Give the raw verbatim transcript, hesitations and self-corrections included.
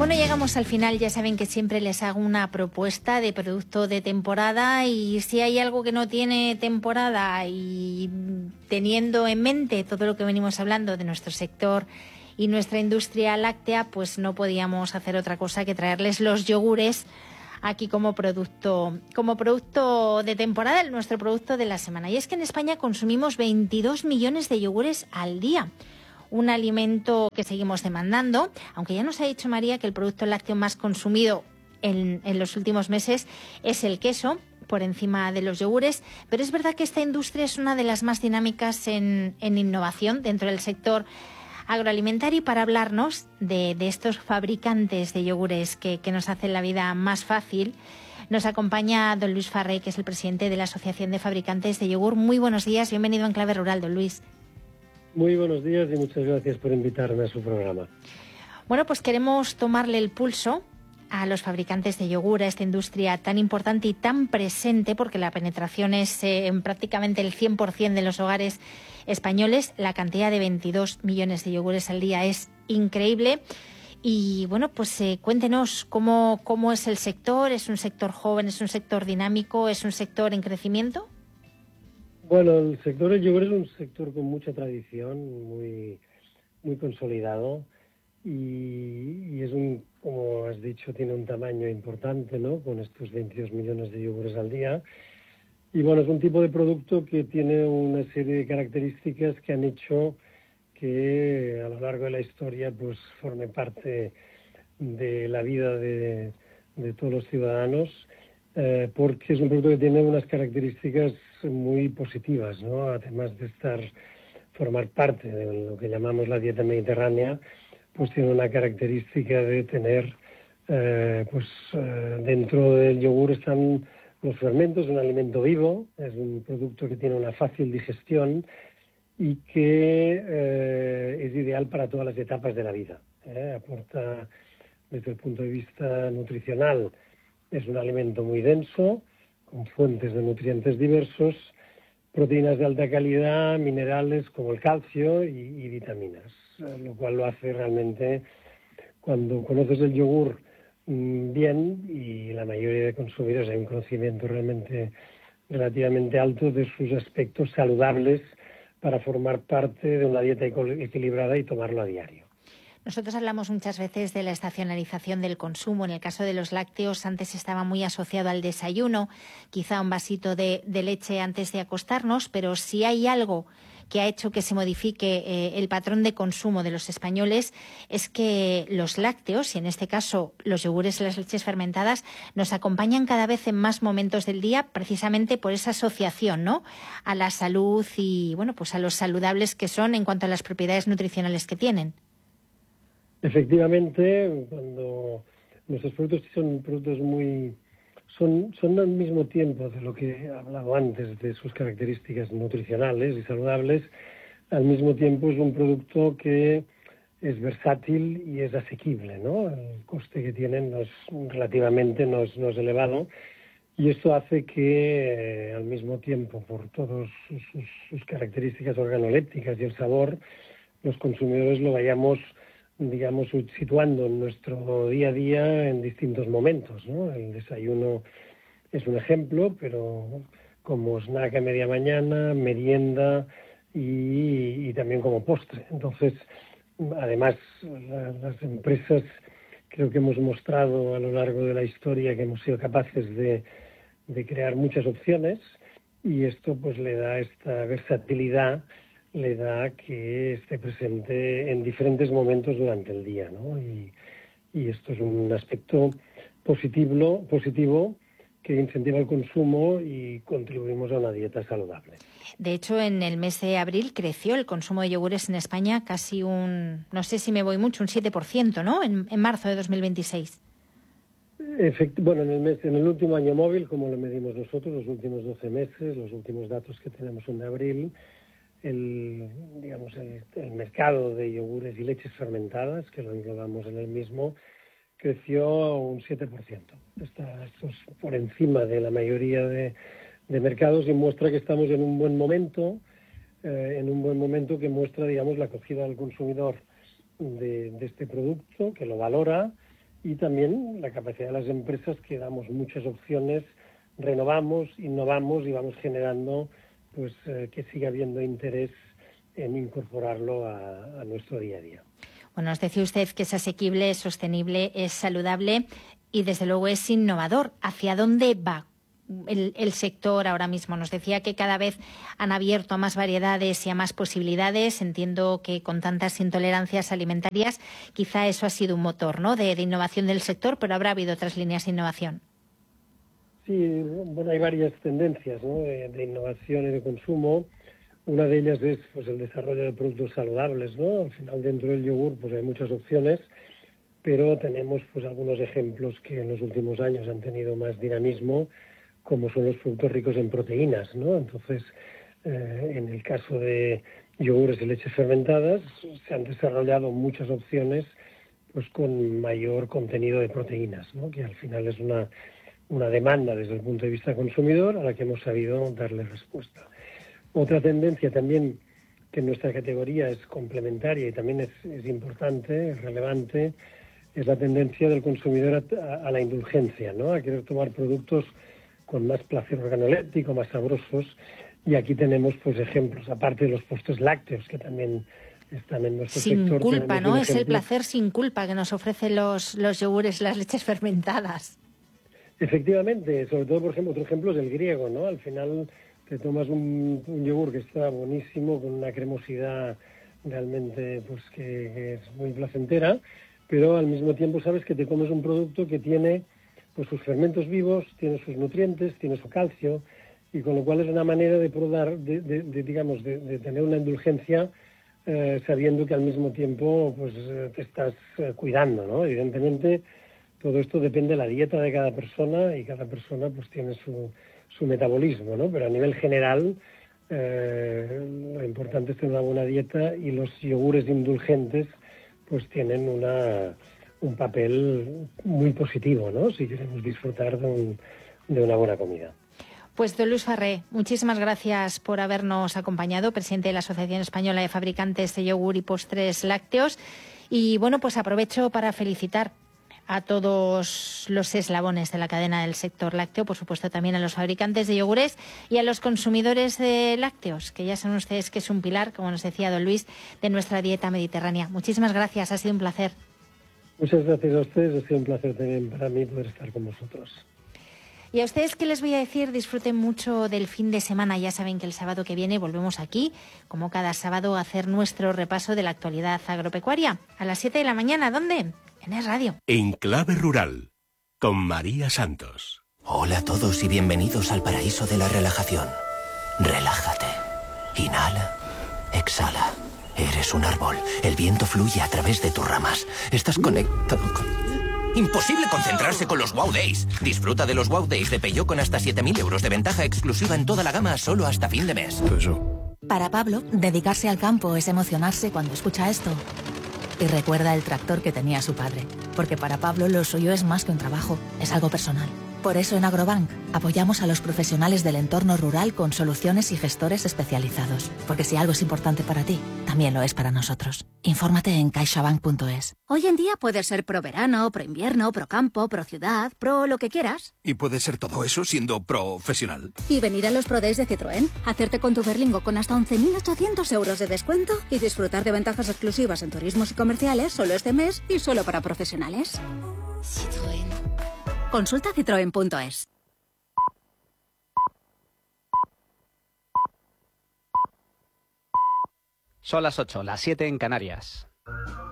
Bueno, llegamos al final. Ya saben que siempre les hago una propuesta de producto de temporada, y si hay algo que no tiene temporada, y teniendo en mente todo lo que venimos hablando de nuestro sector y nuestra industria láctea, pues no podíamos hacer otra cosa que traerles los yogures aquí como producto, como producto de temporada, nuestro producto de la semana. Y es que en España consumimos veintidós millones de yogures al día. Un alimento que seguimos demandando, aunque ya nos ha dicho María que el producto lácteo más consumido en, en los últimos meses es el queso, por encima de los yogures, pero es verdad que esta industria es una de las más dinámicas en, en innovación dentro del sector agroalimentario. Y para hablarnos de, de estos fabricantes de yogures que, que nos hacen la vida más fácil, nos acompaña don Luis Farré, que es el presidente de la Asociación de Fabricantes de Yogur. Muy buenos días, bienvenido en Clave Rural, don Luis. Muy buenos días y muchas gracias por invitarme a su programa. Bueno, pues queremos tomarle el pulso a los fabricantes de yogur, a esta industria tan importante y tan presente, porque la penetración es eh, en prácticamente el cien por ciento de los hogares españoles. La cantidad de veintidós millones de yogures al día es increíble. Y bueno, pues eh, cuéntenos cómo, cómo es el sector. ¿Es un sector joven, es un sector dinámico, es un sector en crecimiento? Bueno, el sector del yogur es un sector con mucha tradición, muy, muy consolidado, y, y es un, como has dicho, tiene un tamaño importante, ¿no?, con estos veintidós millones de yogures al día. Y bueno, es un tipo de producto que tiene una serie de características que han hecho que a lo largo de la historia pues forme parte de la vida de, de todos los ciudadanos, eh, porque es un producto que tiene unas características muy positivas, ¿no? Además de estar, formar parte de lo que llamamos la dieta mediterránea, pues tiene una característica de tener, eh, pues eh, dentro del yogur están los fermentos, un alimento vivo, es un producto que tiene una fácil digestión y que eh, es ideal para todas las etapas de la vida, ¿eh? Aporta, desde el punto de vista nutricional, es un alimento muy denso, con fuentes de nutrientes diversos, proteínas de alta calidad, minerales como el calcio y, y vitaminas, lo cual lo hace realmente, cuando conoces el yogur mmm, bien, y la mayoría de consumidores hay un conocimiento realmente relativamente alto de sus aspectos saludables para formar parte de una dieta equilibrada y tomarlo a diario. Nosotros hablamos muchas veces de la estacionalización del consumo. En el caso de los lácteos, antes estaba muy asociado al desayuno, quizá un vasito de, de leche antes de acostarnos, pero si hay algo que ha hecho que se modifique eh, el patrón de consumo de los españoles, es que los lácteos, y en este caso los yogures y las leches fermentadas, nos acompañan cada vez en más momentos del día, precisamente por esa asociación, ¿no?, a la salud y, bueno, pues a los saludables que son en cuanto a las propiedades nutricionales que tienen. Efectivamente, cuando nuestros productos son productos muy, son, son al mismo tiempo de lo que he hablado antes, de sus características nutricionales y saludables, al mismo tiempo es un producto que es versátil y es asequible, ¿no? El coste que tienen no es, relativamente no es, no es elevado, y esto hace que eh, al mismo tiempo, por todas sus, sus, sus características organolépticas y el sabor, los consumidores lo vayamos, digamos, situando en nuestro día a día en distintos momentos, ¿no? El desayuno es un ejemplo, pero como snack a media mañana, merienda y, y también como postre. Entonces, además, la, las empresas, creo que hemos mostrado a lo largo de la historia que hemos sido capaces de, de crear muchas opciones, y esto pues le da esta versatilidad, le da que esté presente en diferentes momentos durante el día, ¿no? Y, y esto es un aspecto positivo, positivo que incentiva el consumo y contribuimos a una dieta saludable. De hecho, en el mes de abril creció el consumo de yogures en España casi un, no sé si me voy mucho, un siete por ciento, ¿no?, en, en marzo de dos mil veintiséis. Efect- bueno, en el, mes, en el último año móvil, como lo medimos nosotros, los últimos doce meses, los últimos datos que tenemos son de abril, el, digamos, el, el mercado de yogures y leches fermentadas, que lo englobamos en el mismo, creció un siete por ciento. Está, esto es por encima de la mayoría de, de mercados y muestra que estamos en un buen momento, eh, en un buen momento que muestra, digamos, la acogida del consumidor de, de este producto, que lo valora y también la capacidad de las empresas, que damos muchas opciones, renovamos, innovamos y vamos generando pues eh, que siga habiendo interés en incorporarlo a, a nuestro día a día. Bueno, nos decía usted que es asequible, es sostenible, es saludable y desde luego es innovador. ¿Hacia dónde va el, el sector ahora mismo? Nos decía que cada vez han abierto a más variedades y a más posibilidades. Entiendo que con tantas intolerancias alimentarias quizá eso ha sido un motor, ¿no?, de, de innovación del sector, pero habrá habido otras líneas de innovación. Sí, bueno, hay varias tendencias, ¿no?, de, de innovación y de consumo. Una de ellas es pues el desarrollo de productos saludables, ¿no? Al final, dentro del yogur pues hay muchas opciones, pero tenemos pues algunos ejemplos que en los últimos años han tenido más dinamismo, como son los productos ricos en proteínas, ¿no? Entonces, eh, en el caso de yogures y leches fermentadas, se han desarrollado muchas opciones pues con mayor contenido de proteínas, ¿no?, que al final es una, una demanda desde el punto de vista consumidor a la que hemos sabido darle respuesta. Otra tendencia también que en nuestra categoría es complementaria y también es, es importante, es relevante, es la tendencia del consumidor a, a la indulgencia, ¿no?, a querer tomar productos con más placer organoléptico, más sabrosos. Y aquí tenemos pues ejemplos, aparte de los postres lácteos, que también están en nuestro sin sector. Sin culpa, ¿no? Es el ejemplo. placer sin culpa que nos ofrecen los, los yogures, las leches fermentadas. Efectivamente, sobre todo, por ejemplo, otro ejemplo es el griego, ¿no? Al final te tomas un, un yogur que está buenísimo, con una cremosidad realmente pues que, que es muy placentera, pero al mismo tiempo sabes que te comes un producto que tiene pues sus fermentos vivos, tiene sus nutrientes, tiene su calcio, y con lo cual es una manera de probar, de, de, de digamos, de, de tener una indulgencia eh, sabiendo que al mismo tiempo pues te estás eh, cuidando, ¿no? Evidentemente todo esto depende de la dieta de cada persona y cada persona pues tiene su, su metabolismo, ¿no? Pero a nivel general eh, lo importante es tener una buena dieta, y los yogures indulgentes pues tienen una, un papel muy positivo, ¿no?, si queremos disfrutar de, un, de una buena comida. Pues don Luis Ferré, muchísimas gracias por habernos acompañado, presidente de la Asociación Española de Fabricantes de Yogur y Postres Lácteos. Y bueno, pues aprovecho para felicitar a todos los eslabones de la cadena del sector lácteo, por supuesto también a los fabricantes de yogures y a los consumidores de lácteos, que ya saben ustedes que es un pilar, como nos decía don Luis, de nuestra dieta mediterránea. Muchísimas gracias, ha sido un placer. Muchas gracias a ustedes, ha sido un placer también para mí poder estar con vosotros. Y a ustedes, ¿qué les voy a decir? Disfruten mucho del fin de semana. Ya saben que el sábado que viene volvemos aquí, como cada sábado, a hacer nuestro repaso de la actualidad agropecuaria. A las siete de la mañana, ¿dónde? En Es Radio. En Clave Rural, con María Santos. Hola a todos y bienvenidos al paraíso de la relajación. Relájate. Inhala. Exhala. Eres un árbol. El viento fluye a través de tus ramas. Estás conectado con... Imposible concentrarse con los Wow Days. Disfruta de los Wow Days de Peugeot con hasta siete mil euros de ventaja exclusiva en toda la gama solo hasta fin de mes. Para Pablo, dedicarse al campo es emocionarse cuando escucha esto. Y recuerda el tractor que tenía su padre. Porque para Pablo lo suyo es más que un trabajo, es algo personal. Por eso en Agrobank apoyamos a los profesionales del entorno rural con soluciones y gestores especializados. Porque si algo es importante para ti, también lo es para nosotros. Infórmate en caixabank punto es. Hoy en día puedes ser pro verano, pro invierno, pro campo, pro ciudad, pro lo que quieras. Y puede ser todo eso siendo profesional. Y venir a los Pro Days de Citroën, hacerte con tu Berlingo con hasta once mil ochocientos euros de descuento y disfrutar de ventajas exclusivas en turismos y comerciales solo este mes y solo para profesionales. Citroën. Consulta citroen punto es. Son las ocho, las siete en Canarias.